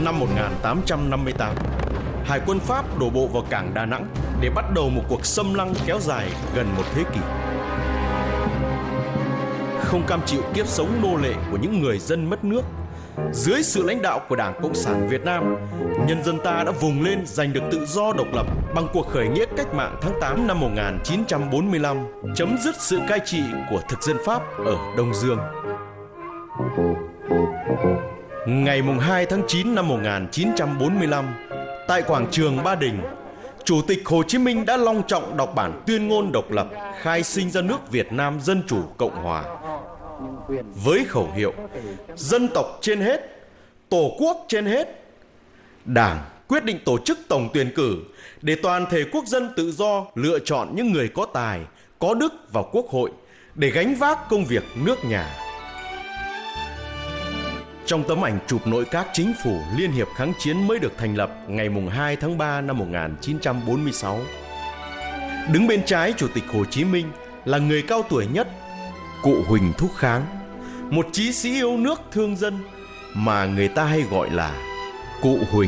Năm 1858, Hải quân Pháp đổ bộ vào cảng Đà Nẵng để bắt đầu một cuộc xâm lăng kéo dài gần một thế kỷ. Không cam chịu kiếp sống nô lệ của những người dân mất nước, dưới sự lãnh đạo của Đảng Cộng sản Việt Nam, nhân dân ta đã vùng lên giành được tự do độc lập bằng cuộc khởi nghĩa cách mạng tháng 8 năm 1945, chấm dứt sự cai trị của thực dân Pháp ở Đông Dương. Ngày 2 tháng 9 năm 1945, tại quảng trường Ba Đình, Chủ tịch Hồ Chí Minh đã long trọng đọc bản tuyên ngôn độc lập khai sinh ra nước Việt Nam Dân Chủ Cộng Hòa. Với khẩu hiệu dân tộc trên hết, tổ quốc trên hết, Đảng quyết định tổ chức tổng tuyển cử để toàn thể quốc dân tự do lựa chọn những người có tài, có đức vào Quốc hội để gánh vác công việc nước nhà. Trong tấm ảnh chụp nội các chính phủ Liên hiệp kháng chiến mới được thành lập ngày 2 tháng 3 năm 1946, đứng bên trái Chủ tịch Hồ Chí Minh là người cao tuổi nhất, cụ Huỳnh Thúc Kháng, một chí sĩ yêu nước thương dân mà người ta hay gọi là cụ Huỳnh.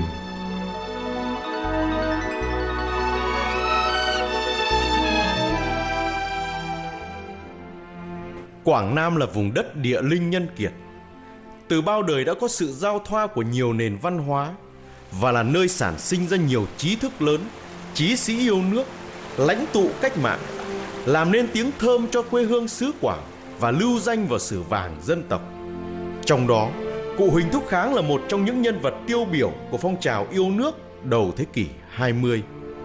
Quảng Nam là vùng đất địa linh nhân kiệt, từ bao đời đã có sự giao thoa của nhiều nền văn hóa và là nơi sản sinh ra nhiều trí thức lớn, chí sĩ yêu nước, lãnh tụ cách mạng, làm nên tiếng thơm cho quê hương xứ Quảng và lưu danh vào sử vàng dân tộc. Trong đó, cụ Huỳnh Thúc Kháng là một trong những nhân vật tiêu biểu của phong trào yêu nước đầu thế kỷ 20.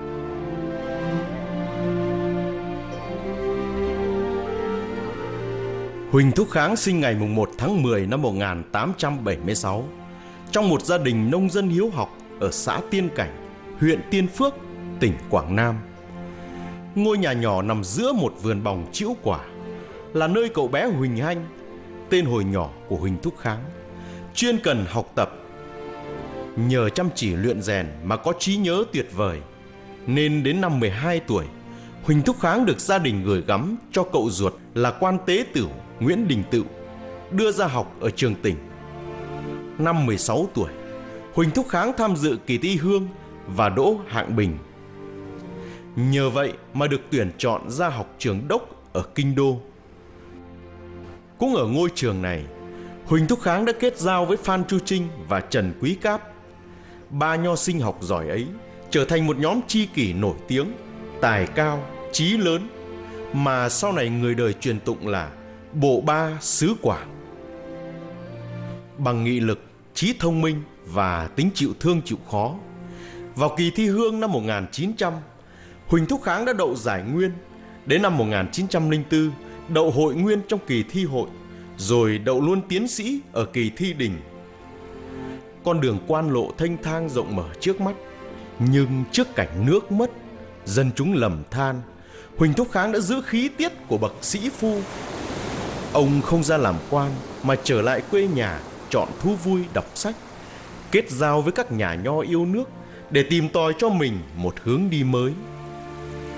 Huỳnh Thúc Kháng sinh ngày 1 tháng 10 năm 1876 trong một gia đình nông dân hiếu học ở xã Tiên Cảnh, huyện Tiên Phước, tỉnh Quảng Nam. Ngôi nhà nhỏ nằm giữa một vườn bòng trĩu quả, là nơi cậu bé Huỳnh Hanh, tên hồi nhỏ của Huỳnh Thúc Kháng, chuyên cần học tập. Nhờ chăm chỉ luyện rèn mà có trí nhớ tuyệt vời, nên đến năm 12 tuổi, Huỳnh Thúc Kháng được gia đình gửi gắm cho cậu ruột là quan tế tửu Nguyễn Đình Tựu, đưa ra học ở trường tỉnh. Năm 16 tuổi, Huỳnh Thúc Kháng tham dự kỳ thi hương và đỗ hạng bình. Nhờ vậy mà được tuyển chọn ra học trường đốc ở Kinh Đô. Cũng ở ngôi trường này, Huỳnh Thúc Kháng đã kết giao với Phan Chu Trinh và Trần Quý Cáp. Ba nho sinh học giỏi ấy trở thành một nhóm tri kỷ nổi tiếng, tài cao, trí lớn, mà sau này người đời truyền tụng là Bộ Ba xứ Quảng. Bằng nghị lực, trí thông minh và tính chịu thương chịu khó, vào kỳ thi hương năm 1900, Huỳnh Thúc Kháng đã đậu giải nguyên. Đến năm 1904, đậu hội nguyên trong kỳ thi hội, rồi đậu luôn tiến sĩ ở kỳ thi đình. Con đường quan lộ thênh thang rộng mở trước mắt, nhưng trước cảnh nước mất, dân chúng lầm than, Huỳnh Thúc Kháng đã giữ khí tiết của bậc sĩ phu. Ông không ra làm quan mà trở lại quê nhà, chọn thú vui đọc sách, kết giao với các nhà nho yêu nước để tìm tòi cho mình một hướng đi mới.